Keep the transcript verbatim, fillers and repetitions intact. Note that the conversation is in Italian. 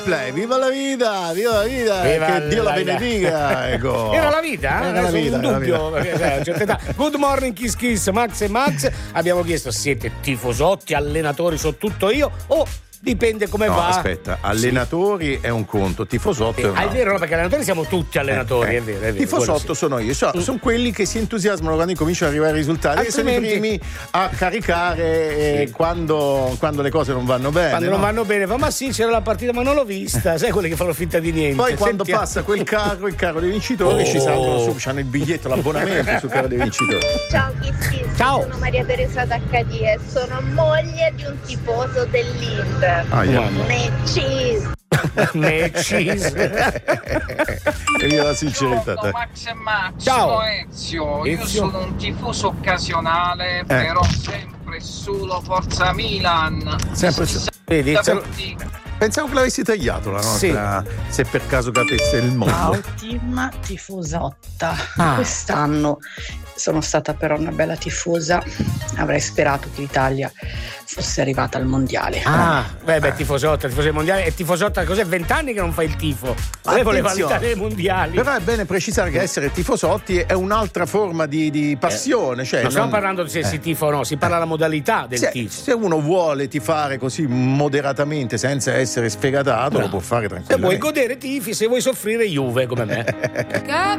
Play, viva la vita, viva la vita, viva che Dio la vita. benedica. Ecco. Era la vita? Era la vita, un era la dubbio. vita. Perché, sai, a una certa età. Good morning, Kiss Kiss, Max e Max. Abbiamo chiesto: siete tifosotti, allenatori, so tutto io? O dipende come No, va? aspetta, allenatori sì. È un conto, tifosotto eh, è un ah, è altro. vero, no, perché allenatori siamo tutti allenatori, eh, è vero, è vero. Tifosotto Sì. sono io, so, sono quelli che si entusiasmano quando incominciano ad arrivare i risultati e sono i Altrimenti- primi a caricare eh, Sì. quando, quando le cose non vanno bene. Quando no? non vanno bene, fa ma sì, c'era la partita, ma non l'ho vista. Sai quelli che fanno finta di niente. Poi quando Sentiamo. passa quel carro, il carro dei vincitori, Oh. ci salgono su, hanno il biglietto, l'abbonamento sul carro dei vincitori. Ciao Kiss Kiss, Ciao. sono Maria Teresa d'H D e sono moglie di un tifoso dell'Inter. Ah, io. Mamma. Necis. Necis. E io la sincerità. Buongiorno Max e Max, Ciao. sono Ezio. Io Ezio. sono un tifoso occasionale, però sempre solo Forza Milan. Sempre Si su- sa Vedi, da se lo- tutti. Pensavo che l'avessi tagliato la nostra, se per caso capisse il mondo. Ciao team tifosotta. Ah. Quest'anno sono stata però una bella tifosa, avrei sperato che l'Italia fosse arrivata al mondiale. Ah, beh, beh, tifosotta, tifosa mondiale. E tifosotta, cos'è? Vent'anni che non fa il tifo. Lei voleva Attenzione. l'Italia ai mondiali. Però è bene precisare che essere tifosotti è un'altra forma di, di passione. Cioè non stiamo non- parlando di se eh. si tifa o no, si parla della modalità del se, tifo. se uno vuole tifare così moderatamente senza essere sfegatato, No. lo può fare Se vuoi tranquillamente. godere tifi, se vuoi soffrire Juve come me.